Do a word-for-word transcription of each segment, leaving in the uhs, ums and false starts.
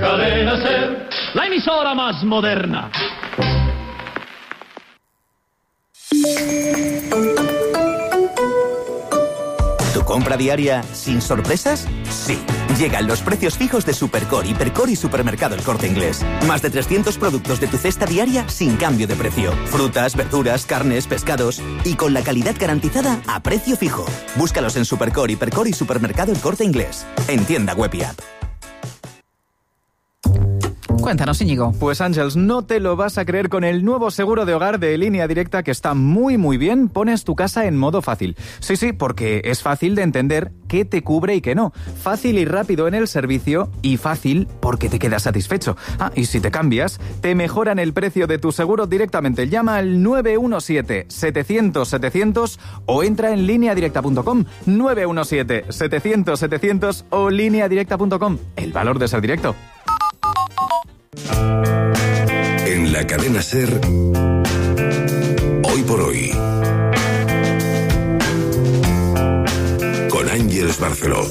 Cadena Ser, la emisora más moderna. ¿Tu compra diaria sin sorpresas? Sí. Llegan los precios fijos de Supercore, Hipercore y Supermercado El Corte Inglés. Más de trescientos productos de tu cesta diaria sin cambio de precio. Frutas, verduras, carnes, pescados y con la calidad garantizada a precio fijo. Búscalos en Supercore, Hipercore y Supermercado El Corte Inglés. En tienda web y app. Cuéntanos, Íñigo. Pues Ángels, no te lo vas a creer con el nuevo seguro de hogar de Línea Directa que está muy muy bien. Pones tu casa en modo fácil. Sí, sí, porque es fácil de entender qué te cubre y qué no. Fácil y rápido en el servicio y fácil porque te quedas satisfecho. Ah, y si te cambias, te mejoran el precio de tu seguro directamente. Llama al nueve uno siete, setecientos, setecientos o entra en línea directa punto com. nueve uno siete, setecientos, setecientos o línea directa punto com. El valor de ser directo. En la cadena Ser, hoy por hoy, con Ángeles Barceló.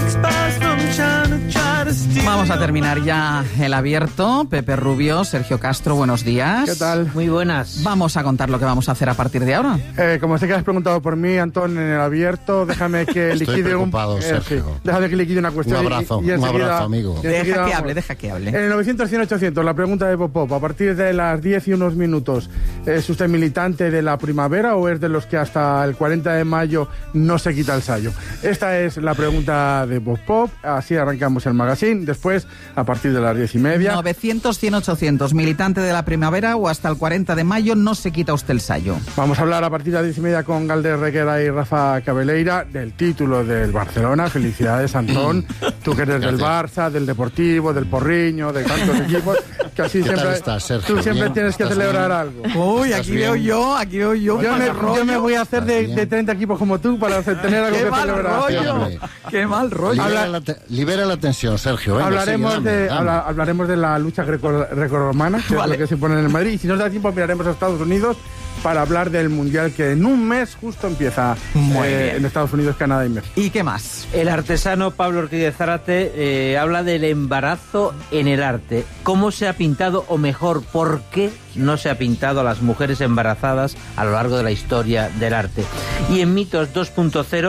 Vamos a terminar ya el abierto. Pepe Rubio, Sergio Castro, buenos días. ¿Qué tal? Muy buenas. Vamos a contar lo que vamos a hacer a partir de ahora. Eh, como sé que has preguntado por mí, Antón, en el abierto, déjame que Estoy liquide un... preocupado, eh, Sergio. sí, déjame que liquide una cuestión. Un abrazo, y, y un enseguida, abrazo, amigo. y enseguida, Deja que hable, deja que hable. En el novecientos, cien, ochocientos, la pregunta de Pop-Pop. A partir de las diez y unos minutos, ¿es usted militante de la primavera o es de los que hasta el cuarenta de mayo no se quita el sayo? Esta es la pregunta de Pop-Pop. Así arrancamos el magazine. Después, a partir de las diez y media... novecientos, cien, ochocientos, militante de la primavera o hasta el cuarenta de mayo no se quita usted el sayo. Vamos a hablar a partir de las diez y media con Galder Requera y Rafa Cabeleira del título del Barcelona. Felicidades, Antón. Tú que eres del Barça, del Deportivo, del Porriño, de tantos equipos, que así ¿Qué siempre, tal estás, Sergio? tú siempre ¿Bien? tienes que ¿Estás celebrar bien? algo. Uy, ¿Estás aquí bien? veo yo, aquí veo yo. Yo me, rollo. yo me voy a hacer de, Bien. de treinta equipos como tú para hacer- tener algo ¡Qué que mal celebrar. rollo! Hombre. ¡Qué mal rollo! Habla- Libera, la te- libera la tensión, Sergio. Venga, Hablaremos, sigue, dame, de, dame. habla- hablaremos de la lucha greco- grecorromana, que Vale. es lo que se pone en el Madrid. Y si nos da tiempo, miraremos a Estados Unidos para hablar del Mundial que en un mes justo empieza Muy eh, bien. en Estados Unidos, Canadá y México. ¿Y qué más? El artesano Pablo Ortiz de Zárate eh, habla del embarazo en el arte. ¿Cómo se ha pintado, o mejor, por qué no se ha pintado a las mujeres embarazadas a lo largo de la historia del arte? Y en Mitos dos punto cero